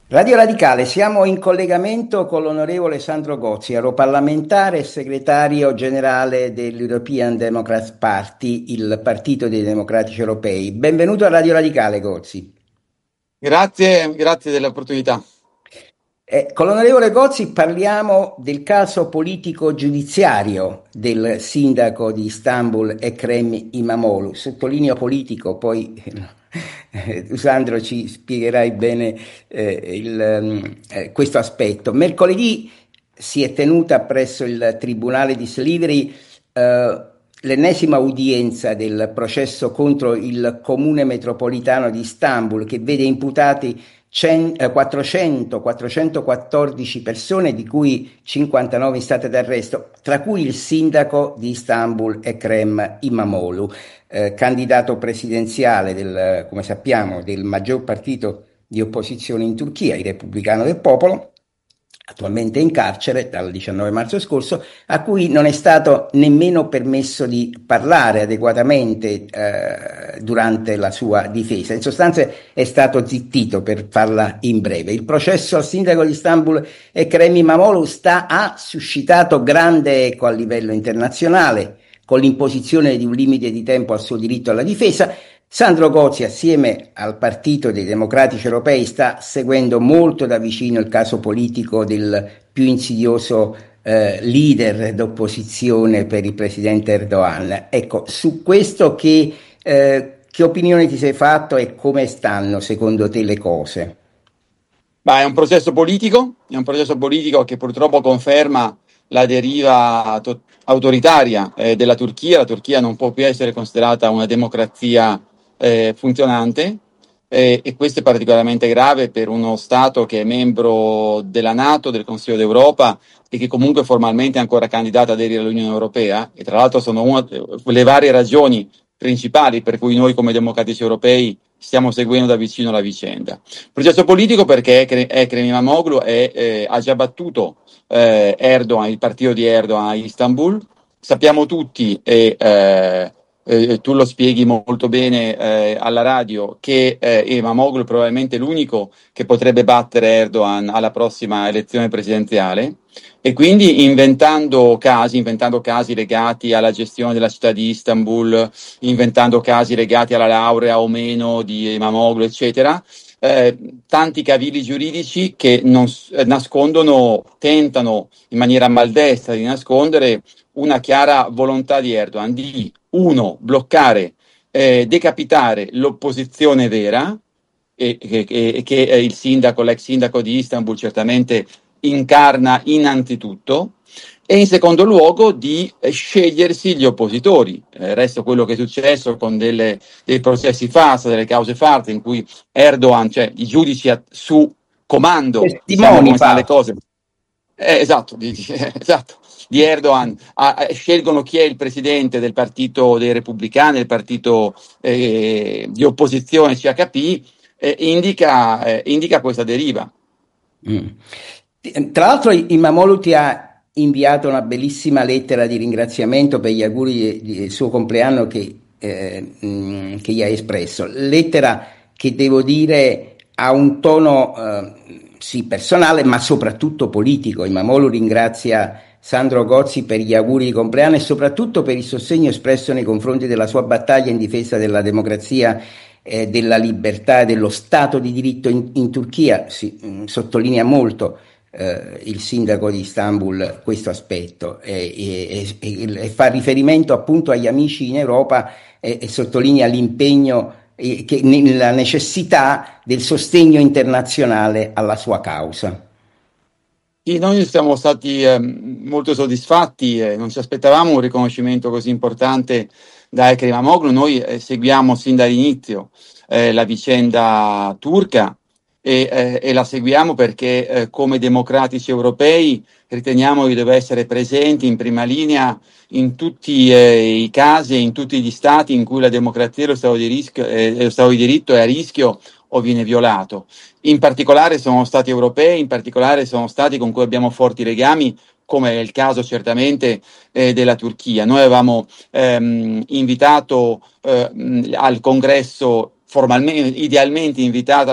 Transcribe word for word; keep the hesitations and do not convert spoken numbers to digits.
Radio Radicale, siamo in collegamento con l'onorevole Sandro Gozzi, europarlamentare e segretario generale dell'European Democrats Party, il Partito dei Democratici Europei. Benvenuto a Radio Radicale, Gozzi. Grazie, grazie dell'opportunità. Eh, con l'onorevole Gozzi parliamo del caso politico-giudiziario del sindaco di Istanbul Ekrem İmamoğlu. Sottolineo politico, poi eh, Sandro ci spiegherai bene eh, il, mm, eh, questo aspetto. Mercoledì si è tenuta presso il Tribunale di Silivri eh, l'ennesima udienza del processo contro il comune metropolitano di Istanbul, che vede imputati quattrocento quattrocentoquattordici persone, di cui cinquantanove in stato d'arresto, tra cui il sindaco di Istanbul Ekrem İmamoğlu, eh, candidato presidenziale del, come sappiamo, del maggior partito di opposizione in Turchia, il Repubblicano del Popolo, attualmente in carcere dal diciannove marzo scorso, a cui non è stato nemmeno permesso di parlare adeguatamente eh, durante la sua difesa. In sostanza è stato zittito, per farla in breve. Il processo al sindaco di Istanbul Ekrem İmamoğlu sta, ha suscitato grande eco a livello internazionale, con l'imposizione di un limite di tempo al suo diritto alla difesa. Sandro Gozzi, assieme al Partito dei Democratici Europei, sta seguendo molto da vicino il caso politico del più insidioso eh, leader d'opposizione per il presidente Erdogan. Ecco, su questo che, eh, che opinione ti sei fatto e come stanno secondo te le cose? Beh, è un processo politico, è un processo politico che purtroppo conferma la deriva to- autoritaria eh, della Turchia. La Turchia non può più essere considerata una democrazia eh, funzionante eh, e questo è particolarmente grave per uno Stato che è membro della NATO, del Consiglio d'Europa e che comunque formalmente è ancora candidato ad aderire all'Unione Europea, e tra l'altro sono una delle varie ragioni principali per cui noi come democratici europei stiamo seguendo da vicino la vicenda. Processo politico perché Ekrem İmamoğlu è, eh, ha già battuto eh, Erdogan, il partito di Erdogan a Istanbul. Sappiamo tutti, e eh, eh, tu lo spieghi molto bene eh, alla radio, che eh, İmamoğlu è probabilmente l'unico che potrebbe battere Erdogan alla prossima elezione presidenziale. E quindi inventando casi, inventando casi legati alla gestione della città di Istanbul, inventando casi legati alla laurea o meno di İmamoğlu, eccetera, eh, tanti cavilli giuridici che non, eh, nascondono, tentano in maniera maldestra di nascondere una chiara volontà di Erdogan di, uno, bloccare, eh, decapitare l'opposizione vera, e, e, e che eh, il sindaco, l'ex sindaco di Istanbul certamente incarna innanzitutto, e in secondo luogo di eh, scegliersi gli oppositori. Eh, resto quello che è successo con delle, dei processi farsa, delle cause farsa, in cui Erdogan, cioè i giudici a, su comando, diciamo Testimoni, come stanno le fa. cose, eh, esatto, di, di, esatto, di Erdogan, a, a, scelgono chi è il presidente del partito dei repubblicani, del partito eh, di opposizione C H P, eh, indica, eh, indica questa deriva. Mm. Tra l'altro İmamoğlu ti ha inviato una bellissima lettera di ringraziamento per gli auguri del suo compleanno che, eh, mh, che gli ha espresso. Lettera che, devo dire, ha un tono eh, sì personale ma soprattutto politico. İmamoğlu ringrazia Sandro Gozzi per gli auguri di compleanno e soprattutto per il sostegno espresso nei confronti della sua battaglia in difesa della democrazia, eh, della libertà e dello Stato di diritto in, in Turchia. Si mh, sottolinea molto eh, il sindaco di Istanbul questo aspetto e, e, e, e fa riferimento appunto agli amici in Europa e, e sottolinea l'impegno e che, la necessità del sostegno internazionale alla sua causa. Sì, noi siamo stati eh, molto soddisfatti, eh, non ci aspettavamo un riconoscimento così importante da Ekrem İmamoğlu. Noi eh, seguiamo sin dall'inizio eh, la vicenda turca e, eh, e la seguiamo perché eh, come democratici europei riteniamo di dover essere presenti in prima linea in tutti eh, i casi e in tutti gli stati in cui la democrazia e lo Stato di, rischio, eh, lo Stato di diritto è a rischio o viene violato. In particolare sono stati europei, in particolare sono stati con cui abbiamo forti legami, come è il caso certamente eh, della Turchia. Noi avevamo ehm, invitato eh, al congresso, formalmente, idealmente invitato